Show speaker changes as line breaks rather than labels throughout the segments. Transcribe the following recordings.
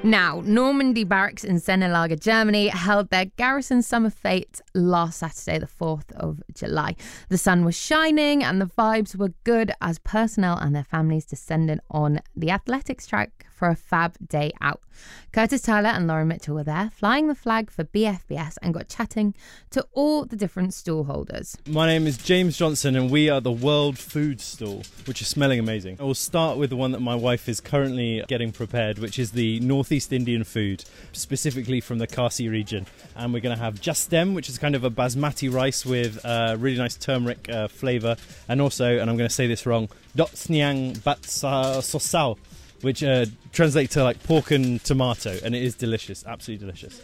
Now, Normandy Barracks in Sennelager, Germany, held their garrison summer fete last Saturday, the 4th of July. The sun was shining and the vibes were good as personnel and their families descended on the athletics track for a fab day out. Curtis Tyler and Lauren Mitchell were there, flying the flag for BFBS, and got chatting to all the different stall holders.
My name is James Johnson and we are the World Food Stall, which is smelling amazing. I will start with the one that my wife is currently getting prepared, which is the Northeast Indian food, specifically from the Khasi region. And we're going to have Jastem, which is kind of a basmati rice with really nice turmeric flavour. And also, and I'm going to say this wrong, Dotsnyang Bat Sosao, which translates to like pork and tomato, and it is delicious, absolutely delicious.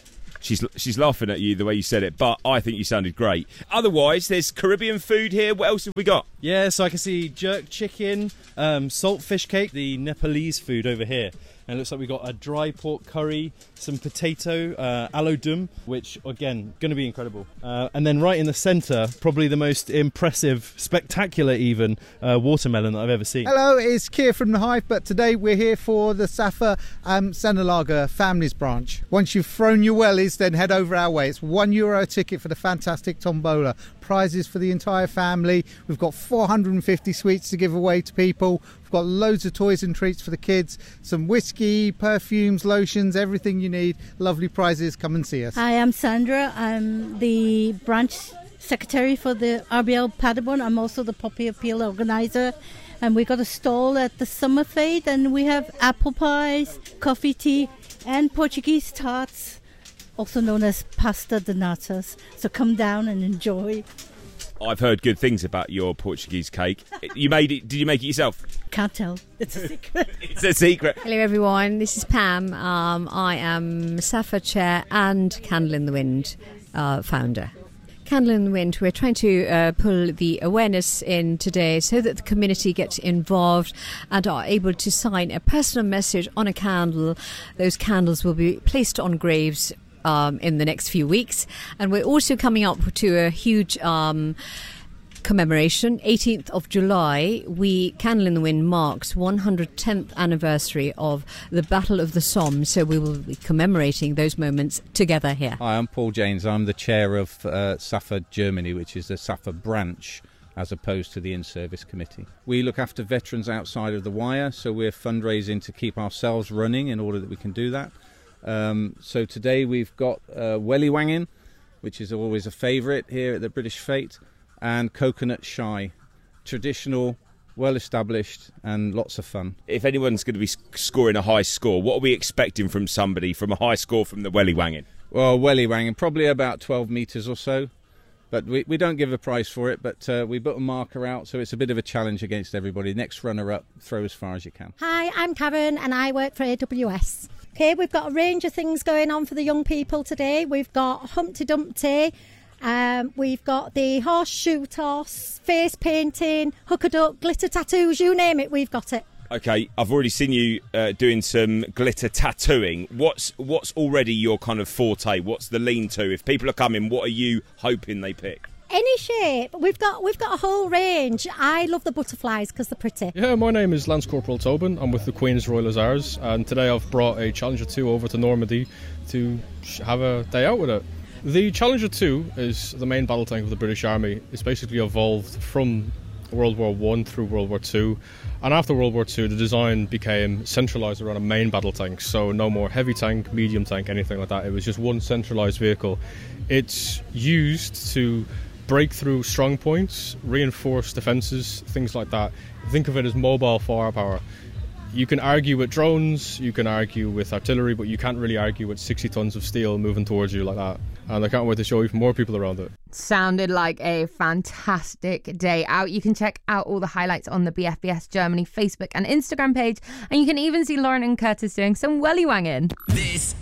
She's laughing at you the way you said it, but I think you sounded great. Otherwise, there's Caribbean food here. What else have we got?
Yeah, so I can see jerk chicken, salt fish cake, the Nepalese food over here. And it looks like we've got a dry pork curry, some potato, aloe dum, which, again, going to be incredible. And then right in the centre, probably the most impressive, spectacular even, watermelon that I've ever seen.
Hello, it's Keir from The Hive, but today we're here for the Safa Sennelager Families Branch. Once you've thrown your wellies, then head over our way. It's €1 a ticket for the fantastic tombola. Prizes for the entire family. We've got 450 sweets to give away to people. We've got loads of toys and treats for the kids, some whiskey, perfumes, lotions, everything you need. Lovely prizes. Come and see us.
Hi, I'm Sandra. I'm the branch secretary for the RBL Paderborn. I'm also the Poppy Appeal organizer. And we got a stall at the Summer Fete, and we have apple pies, coffee, tea, and Portuguese tarts, also known as pasta de natas. So come down and enjoy.
I've heard good things about your Portuguese cake. You made it? Did you make it yourself?
Can't tell. It's a secret.
It's a secret.
Hello everyone, this is Pam. I am Safa Chair and Candle in the Wind founder. Candle in the Wind, we're trying to pull the awareness in today so that the community gets involved and are able to sign a personal message on a candle. Those candles will be placed on graves in the next few weeks, and we're also coming up to a huge commemoration. 18th of July, Candle in the Wind marks 110th anniversary of the Battle of the Somme, so we will be commemorating those moments together here.
Hi, I'm Paul James. I'm the chair of SAFA Germany, which is the SAFA branch as opposed to the in-service committee. We look after veterans outside of the wire, so we're fundraising to keep ourselves running in order that we can do that. So today we've got Welly Wangin, which is always a favourite here at the British Fete, and Coconut Shy. Traditional, well-established, and lots of fun.
If anyone's going to be scoring a high score, what are we expecting from somebody from a high score from the Welly Wangin?
Well, Welly Wangin, probably about 12 metres or so. But we don't give a prize for it, but we put a marker out, so it's a bit of a challenge against everybody. Next runner-up, throw as far as you can.
Hi, I'm Karen and I work for AWS. Okay, we've got a range of things going on for the young people today. We've got Humpty Dumpty, we've got the horseshoe toss, face painting, hook a duck, glitter tattoos, you name it, we've got it.
Okay, I've already seen you doing some glitter tattooing. What's already your kind of forte? What's the lean-to? If people are coming, what are you hoping they pick?
Any shape. We've got a whole range. I love the butterflies because they're pretty.
Yeah, my name is Lance Corporal Tobin. I'm with the Queen's Royal Hussars, and today I've brought a Challenger 2 over to Normandy to have a day out with it. The Challenger 2 is the main battle tank of the British Army. It's basically evolved from World War I through World War II, and after World War II the design became centralised around a main battle tank, so no more heavy tank, medium tank, anything like that. It was just one centralised vehicle. It's used to break through strong points, reinforce defences, things like that. Think of it as mobile firepower. You can argue with drones, you can argue with artillery, but you can't really argue with 60 tons of steel moving towards you like that. And I can't wait to show you more people around it.
Sounded like a fantastic day out. You can check out all the highlights on the BFBS Germany Facebook and Instagram page, and you can even see Lauren and Curtis doing some welly wanging.
This